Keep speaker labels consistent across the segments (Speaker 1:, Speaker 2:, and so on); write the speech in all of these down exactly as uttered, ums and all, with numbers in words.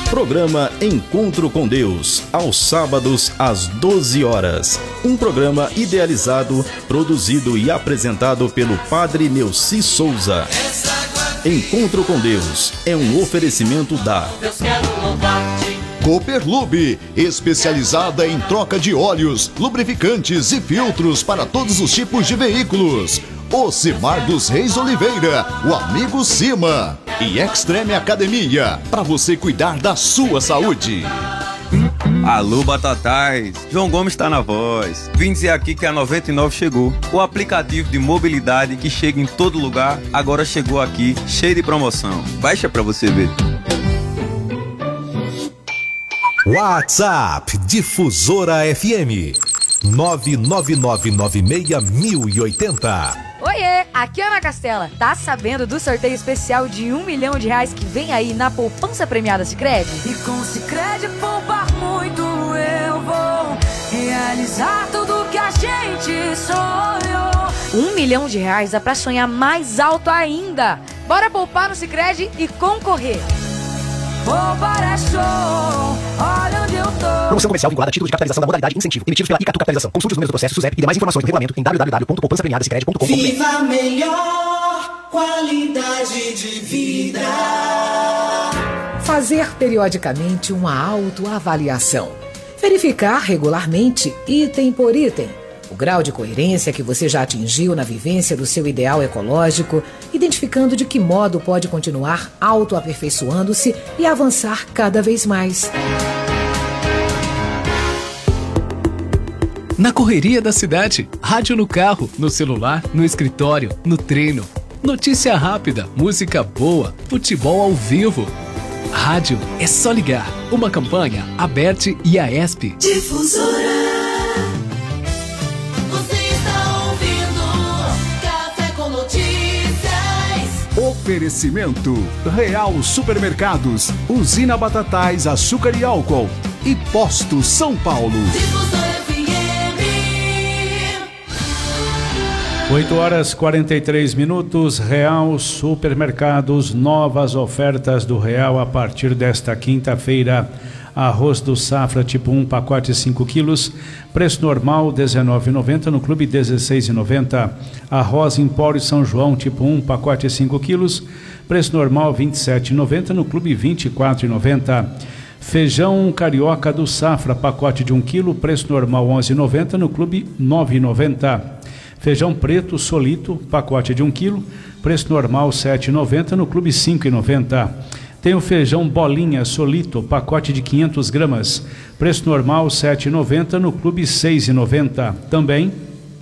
Speaker 1: Programa Encontro com Deus, aos sábados às doze horas. Um programa idealizado, produzido e apresentado pelo Padre Neuci Souza. Encontro com Deus é um oferecimento da
Speaker 2: Cooperlube, especializada em troca de óleos, lubrificantes e filtros para todos os tipos de veículos. Ocimar dos Reis Oliveira, o amigo Cima. E Extreme Academia, para você cuidar da sua saúde.
Speaker 3: Alô, Batatais, João Gomes está na voz. Vim dizer aqui que a noventa e nove chegou. O aplicativo de mobilidade que chega em todo lugar, agora chegou aqui, cheio de promoção. Baixa pra você ver.
Speaker 4: WhatsApp Difusora F M nove nove nove nove seis mil e oitenta.
Speaker 5: Oiê, aqui é Ana Castela. Tá sabendo do sorteio especial de um milhão de reais que vem aí na poupança premiada Sicredi?
Speaker 6: E com Sicredi poupar muito eu vou realizar tudo que a gente sonhou.
Speaker 5: Um milhão de reais dá pra sonhar mais alto ainda. Bora poupar no Sicredi e concorrer.
Speaker 6: Poupar é show, olha onde eu tô.
Speaker 7: Promoção comercial vinculada a título de capitalização da modalidade incentivo, emitidos pela Icatu Capitalização. Consulte os números do processo, SUSEP e demais informações no regulamento em w w w ponto poupança premiada sicredi ponto com ponto b r.
Speaker 8: Viva a melhor qualidade de vida.
Speaker 9: Fazer periodicamente uma autoavaliação. Verificar regularmente, item por item, o grau de coerência que você já atingiu na vivência do seu ideal ecológico, identificando de que modo pode continuar autoaperfeiçoando-se e avançar cada vez mais.
Speaker 10: Na correria da cidade, rádio no carro, no celular, no escritório, no treino. Notícia rápida, música boa, futebol ao vivo. Rádio é só ligar. Uma campanha, Aberte e a ESP.
Speaker 8: Difusora.
Speaker 11: Oferecimento Real Supermercados, Usina Batatais, Açúcar e Álcool e Posto São Paulo.
Speaker 12: oito horas e quarenta e três minutos, Real Supermercados, novas ofertas do Real a partir desta quinta-feira. Arroz do Safra tipo um, pacote cinco quilos, preço normal dezenove reais e noventa centavos, no Clube dezesseis reais e noventa centavos. Arroz Empório São João tipo um, pacote cinco quilos, preço normal vinte e sete reais e noventa centavos, no Clube vinte e quatro reais e noventa centavos. Feijão Carioca do Safra, pacote de um quilo, preço normal onze reais e noventa centavos, no Clube nove reais e noventa centavos. Feijão Preto Solito, pacote de um quilo, preço normal sete reais e noventa centavos, no Clube cinco reais e noventa centavos. Tem o feijão Bolinha Solito, pacote de quinhentas gramas, preço normal sete reais e noventa centavos, no Clube seis reais e noventa centavos. Também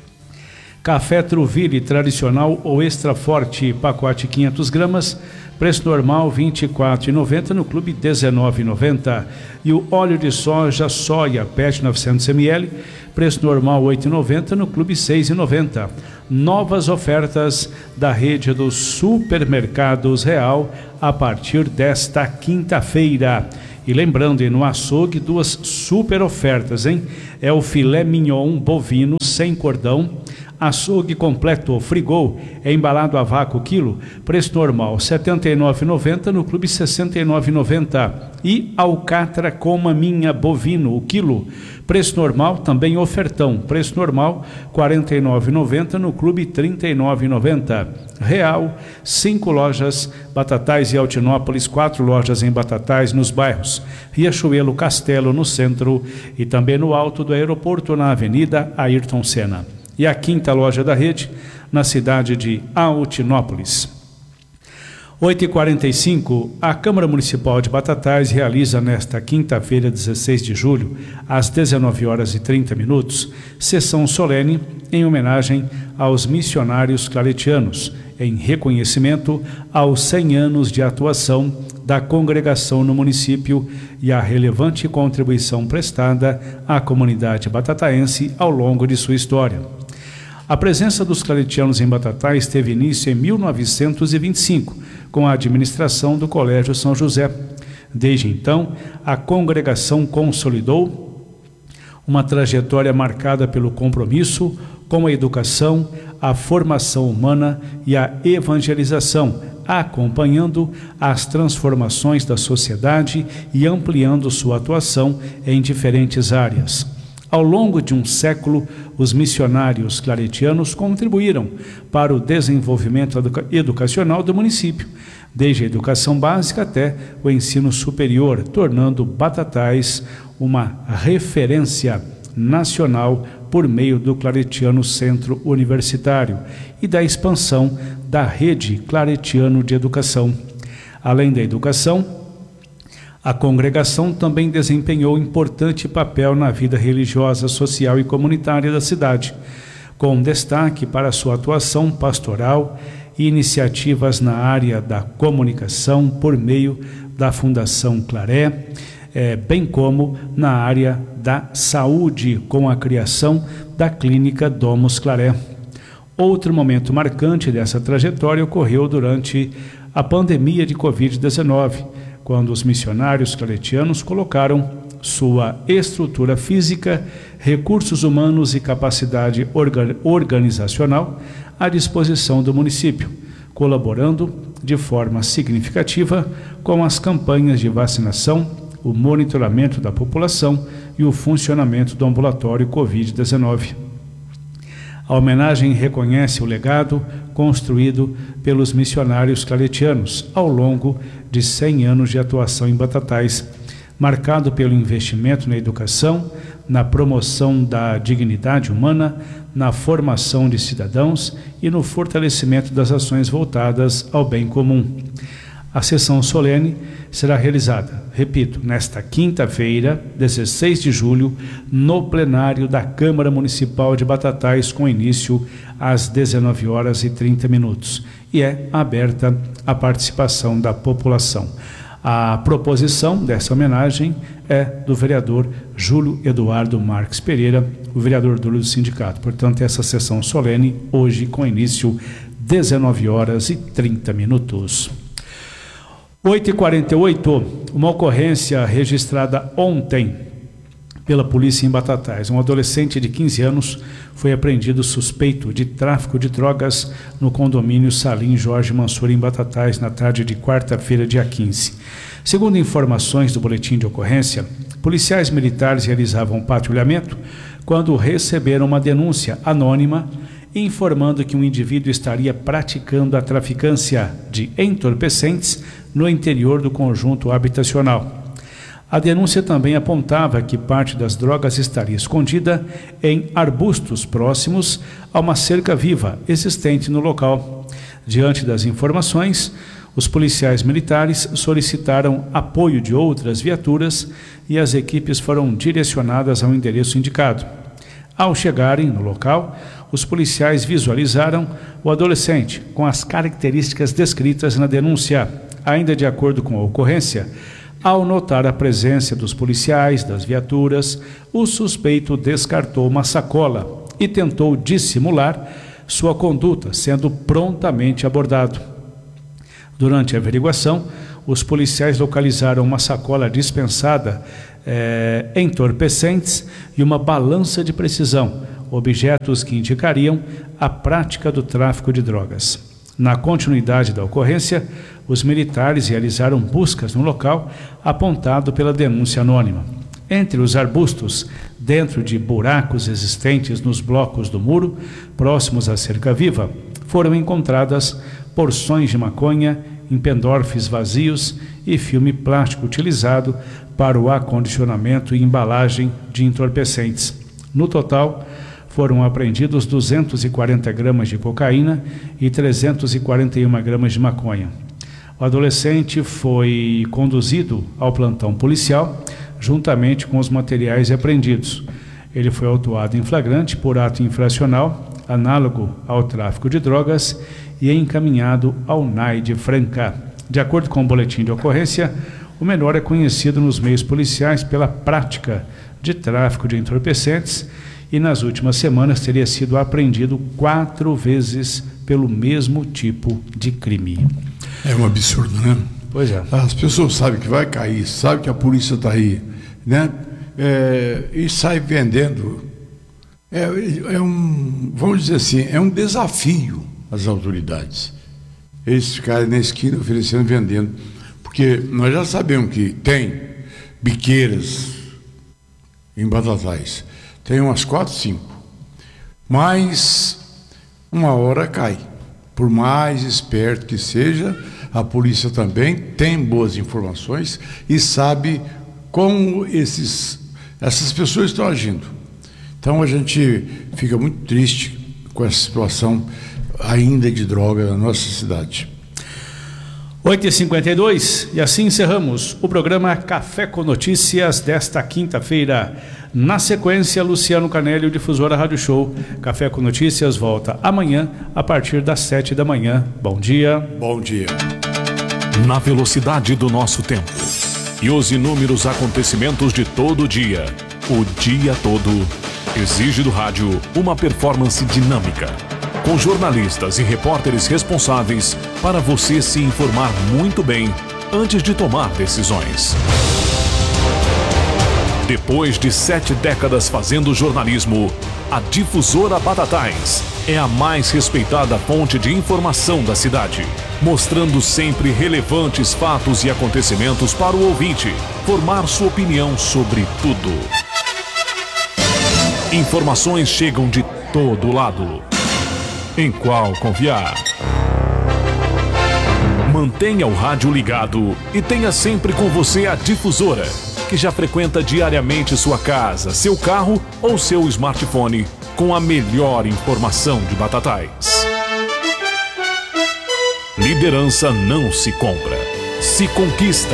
Speaker 12: Café Truville tradicional ou extra forte, pacote quinhentas gramas, preço normal vinte e quatro reais e noventa centavos, no Clube dezenove reais e noventa centavos. E o óleo de soja Soia Pet novecentos mililitros, preço normal oito reais e noventa centavos, no Clube seis reais e noventa centavos. Novas ofertas da rede dos Supermercados Real a partir desta quinta-feira. E lembrando, hein, no açougue, duas super ofertas, hein? É o filé mignon bovino sem cordão, açougue completo frigol, é embalado a vácuo quilo, preço normal setenta e nove reais e noventa centavos, no Clube sessenta e nove reais e noventa centavos. E alcatra com maminha bovino, o quilo, preço normal, também ofertão, preço normal quarenta e nove reais e noventa centavos, no Clube trinta e nove reais e noventa centavos. Real, cinco lojas, Batatais e Altinópolis, quatro lojas em Batatais, nos bairros Riachuelo, Castelo, no centro e também no alto do aeroporto, na Avenida Ayrton Senna. E a quinta loja da rede, na cidade de Altinópolis. oito e quarenta e cinco, a Câmara Municipal de Batatais realiza nesta quinta-feira, dezesseis de julho, às dezenove horas e trinta minutos, sessão solene em homenagem aos missionários claretianos, em reconhecimento aos cem anos de atuação da congregação no município e a relevante contribuição prestada à comunidade batataense ao longo de sua história. A presença dos claretianos em Batatais teve início em mil novecentos e vinte e cinco, com a administração do Colégio São José. Desde então, a congregação consolidou uma trajetória marcada pelo compromisso com a educação, a formação humana e a evangelização, acompanhando as transformações da sociedade e ampliando sua atuação em diferentes áreas. Ao longo de um século, os missionários claretianos contribuíram para o desenvolvimento educa- educacional do município, desde a educação básica até o ensino superior, tornando Batatais uma referência nacional por meio do Claretiano Centro Universitário e da expansão da Rede Claretiano de Educação. Além da educação, a congregação também desempenhou importante papel na vida religiosa, social e comunitária da cidade, com destaque para sua atuação pastoral e iniciativas na área da comunicação por meio da Fundação Claré, eh, bem como na área da saúde, com a criação da Clínica Domus Claré. Outro momento marcante dessa trajetória ocorreu durante a pandemia de covid dezenove, quando os missionários claretianos colocaram sua estrutura física, recursos humanos e capacidade orga- organizacional à disposição do município, colaborando de forma significativa com as campanhas de vacinação, o monitoramento da população e o funcionamento do ambulatório covid dezenove. A homenagem reconhece o legado construído pelos missionários claretianos ao longo de cem anos de atuação em Batatais, marcado pelo investimento na educação, na promoção da dignidade humana, na formação de cidadãos e no fortalecimento das ações voltadas ao bem comum. A sessão solene será realizada, repito, nesta quinta-feira, dezesseis de julho, no plenário da Câmara Municipal de Batatais, com início às dezenove horas e trinta minutos, e é aberta a participação da população. A proposição dessa homenagem é do vereador Júlio Eduardo Marques Pereira, o vereador do sindicato. Portanto, essa sessão solene, hoje, com início dezenove horas e trinta minutos. oito e quarenta e oito, uma ocorrência registrada ontem pela polícia em Batatais. Um adolescente de quinze anos foi apreendido suspeito de tráfico de drogas no condomínio Salim Jorge Mansur, em Batatais, na tarde de quarta-feira, dia quinze. Segundo informações do boletim de ocorrência, policiais militares realizavam patrulhamento quando receberam uma denúncia anônima informando que um indivíduo estaria praticando a traficância de entorpecentes no interior do conjunto habitacional. A denúncia também apontava que parte das drogas estaria escondida em arbustos próximos a uma cerca viva existente no local. Diante das informações, os policiais militares solicitaram apoio de outras viaturas e as equipes foram direcionadas ao endereço indicado. Ao chegarem no local, os policiais visualizaram o adolescente com as características descritas na denúncia. Ainda de acordo com a ocorrência, ao notar a presença dos policiais, das viaturas, o suspeito descartou uma sacola e tentou dissimular sua conduta, sendo prontamente abordado. Durante a averiguação, os policiais localizaram uma sacola dispensada eh, entorpecentes e uma balança de precisão, objetos que indicariam a prática do tráfico de drogas. Na continuidade da ocorrência, os militares realizaram buscas no local apontado pela denúncia anônima. Entre os arbustos, dentro de buracos existentes nos blocos do muro, próximos à cerca viva, foram encontradas porções de maconha em pendorfes vazios e filme plástico utilizado para o acondicionamento e embalagem de entorpecentes. No total, foram apreendidos duzentos e quarenta gramas de cocaína e trezentos e quarenta e uma gramas de maconha. O adolescente foi conduzido ao plantão policial, juntamente com os materiais apreendidos. Ele foi autuado em flagrante por ato infracional, análogo ao tráfico de drogas, e encaminhado ao N A I de Franca. De acordo com o boletim de ocorrência, o menor é conhecido nos meios policiais pela prática de tráfico de entorpecentes e nas últimas semanas teria sido apreendido quatro vezes pelo mesmo tipo de crime.
Speaker 13: É um absurdo, né?
Speaker 12: Pois é.
Speaker 13: As pessoas sabem que vai cair, sabem que a polícia está aí, né? É, e sai vendendo. É, é um, vamos dizer assim, é um desafio às autoridades. eles ficarem na esquina oferecendo, vendendo. Porque nós já sabemos que tem biqueiras em Batatais. Tem umas quatro, cinco. Mas uma hora cai. Por mais esperto que seja, a polícia também tem boas informações e sabe como esses, essas pessoas estão agindo. Então a gente fica muito triste com essa situação ainda de droga na nossa cidade.
Speaker 12: oito e cinquenta e dois, e assim encerramos o programa Café com Notícias desta quinta-feira. Na sequência, Luciano Canelli, Difusora Rádio Show. Café com Notícias volta amanhã a partir das sete da manhã. Bom dia.
Speaker 13: Bom dia.
Speaker 4: Na velocidade do nosso tempo e os inúmeros acontecimentos de todo o dia, o dia todo, exige do rádio uma performance dinâmica, com jornalistas e repórteres responsáveis para você se informar muito bem antes de tomar decisões. Depois de sete décadas fazendo jornalismo, a Difusora Batatais é a mais respeitada fonte de informação da cidade, mostrando sempre relevantes fatos e acontecimentos para o ouvinte formar sua opinião sobre tudo. Informações chegam de todo lado. Em qual confiar? Mantenha o rádio ligado e tenha sempre com você a Difusora, que já frequenta diariamente sua casa, seu carro ou seu smartphone com a melhor informação de Batatais. Liderança não se compra, se conquista.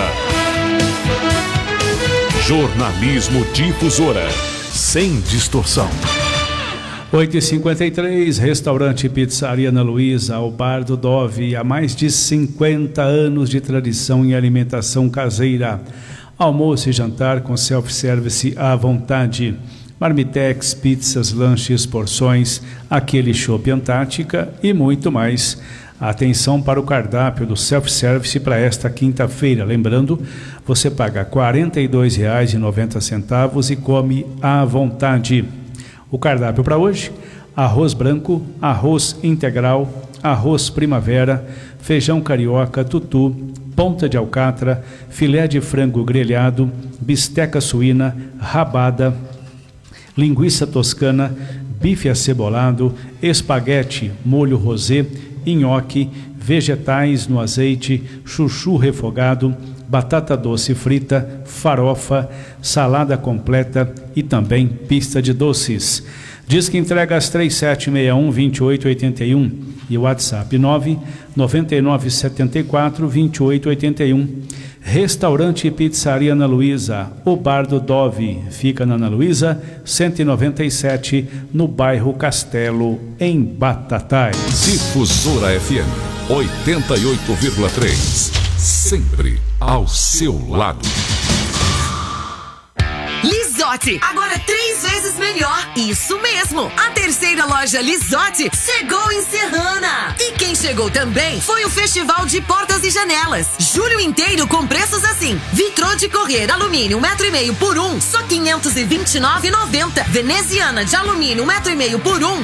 Speaker 4: Jornalismo Difusora, sem distorção.
Speaker 12: oito e cinquenta e três, Restaurante e Pizzaria Ana Luísa, ao Bar do Dove, há mais de cinquenta anos de tradição em alimentação caseira. Almoço e jantar com self-service à vontade. Marmitex, pizzas, lanches, porções, aquele chopp Antártica e muito mais. Atenção para o cardápio do self-service para esta quinta-feira. Lembrando, você paga quarenta e dois reais e noventa centavos e come à vontade. O cardápio para hoje: arroz branco, arroz integral, arroz primavera, feijão carioca, tutu, ponta de alcatra, filé de frango grelhado, bisteca suína, rabada, linguiça toscana, bife acebolado, espaguete, molho rosé, nhoque, vegetais no azeite, chuchu refogado, batata doce frita, farofa, salada completa e também pista de doces. Diz que entrega às três sete seis um, dois oito oito um e o WhatsApp nove nove nove sete quatro, dois oito oito um. Restaurante e Pizzaria Ana Luísa, o Bar do Dove, fica na Ana Luísa, cento e noventa e sete, no bairro Castelo, em Batatais.
Speaker 14: Difusora F M oitenta e oito vírgula três, sempre ao seu lado.
Speaker 15: Lisotti, agora três vezes melhor. Isso mesmo, a terceira loja Lisotti chegou em Serrana. E quem chegou também foi o Festival de Portas e Janelas. Julho inteiro com preços assim: vitrô de correr alumínio um metro e meio por um, só quinhentos e vinte e nove reais e noventa centavos. Veneziana de alumínio um metro e meio por um,